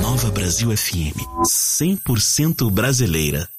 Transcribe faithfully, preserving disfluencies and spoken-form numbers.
Nova Brasil F M, cem por cento brasileira.